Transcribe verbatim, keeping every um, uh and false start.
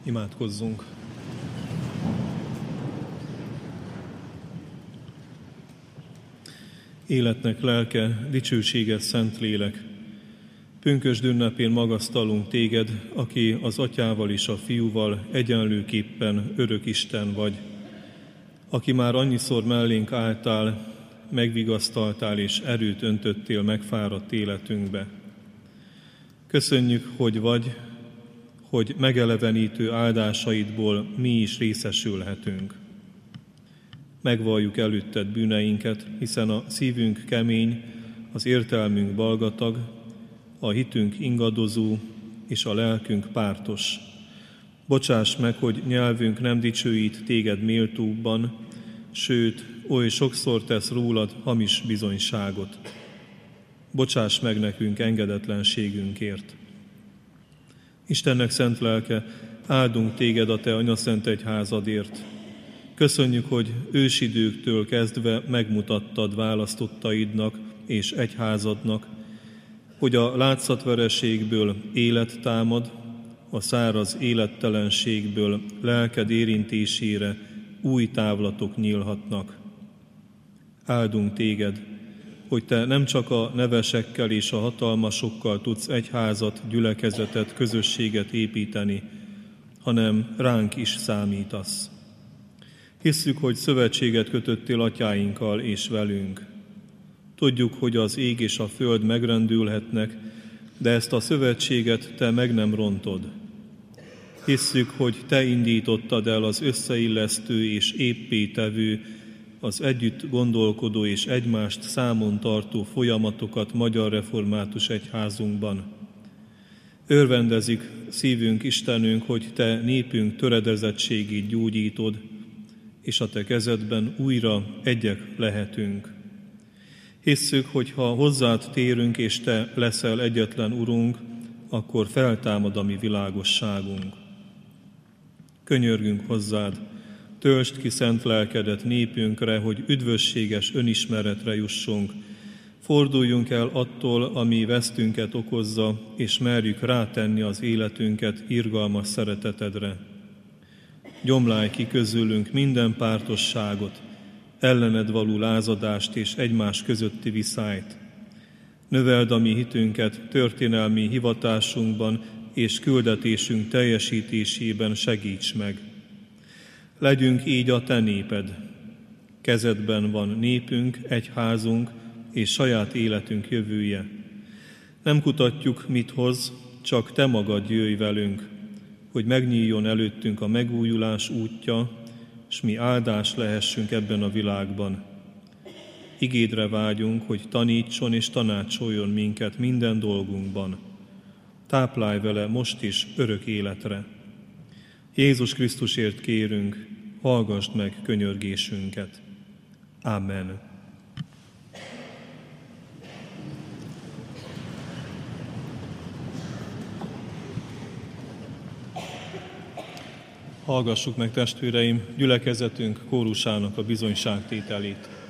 Imádkozzunk! Életnek lelke, dicsőséges Szentlélek, pünkösd ünnepén magasztalunk téged, aki az Atyával és a Fiúval egyenlőképpen örök Isten vagy, aki már annyiszor mellénk álltál, megvigasztaltál és erőt öntöttél megfáradt életünkbe. Köszönjük, hogy vagy, hogy megelevenítő áldásaidból mi is részesülhetünk. Megvalljuk előtted bűneinket, hiszen a szívünk kemény, az értelmünk balgatag, a hitünk ingadozó és a lelkünk pártos. Bocsáss meg, hogy nyelvünk nem dicsőít téged méltóbban, sőt, oly sokszor tesz rólad hamis bizonyságot. Bocsáss meg nekünk engedetlenségünkért. Istennek szent lelke, áldunk téged a te anyaszent egyházadért. Köszönjük, hogy ősidőktől kezdve megmutattad választottaidnak és egyházadnak, hogy a látszatvereségből élet támad, a száraz élettelenségből lelked érintésére új távlatok nyílhatnak. Áldunk téged, hogy te nem csak a nevesekkel és a hatalmasokkal tudsz egyházat, gyülekezetet, közösséget építeni, hanem ránk is számítasz. Hisszük, hogy szövetséget kötöttél atyáinkkal és velünk. Tudjuk, hogy az ég és a föld megrendülhetnek, de ezt a szövetséget te meg nem rontod. Hisszük, hogy te indítottad el az összeillesztő és éppé tevő, az együtt gondolkodó és egymást számon tartó folyamatokat Magyar Református Egyházunkban. Örvendezik szívünk, Istenünk, hogy te népünk töredezettségét gyógyítod, és a te kezedben újra egyek lehetünk. Hisszük, hogy ha hozzád térünk, és te leszel egyetlen Urunk, akkor feltámad a mi világosságunk. Könyörgünk hozzád, töltsd ki szent lelkedet népünkre, hogy üdvösséges önismeretre jussunk. Forduljunk el attól, ami vesztünket okozza, és merjük rátenni az életünket irgalmas szeretetedre. Gyomlálj ki közülünk minden pártosságot, ellened való lázadást és egymás közötti viszályt. Növeld a mi hitünket történelmi hivatásunkban és küldetésünk teljesítésében segíts meg. Legyünk így a te néped. Kezedben van népünk, egyházunk és saját életünk jövője. Nem kutatjuk, mit hoz, csak te magad jöjj velünk, hogy megnyíljon előttünk a megújulás útja, s mi áldás lehessünk ebben a világban. Igédre vágyunk, hogy tanítson és tanácsoljon minket minden dolgunkban. Táplálj vele most is örök életre. Jézus Krisztusért kérünk, hallgassd meg könyörgésünket. Amen. Hallgassuk meg, testvéreim, gyülekezetünk kórusának a bizonyságtételét.